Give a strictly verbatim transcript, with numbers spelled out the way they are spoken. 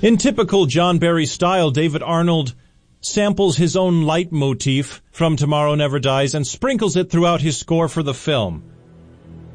In typical John Barry style, David Arnold samples his own leitmotif from Tomorrow Never Dies and sprinkles it throughout his score for the film.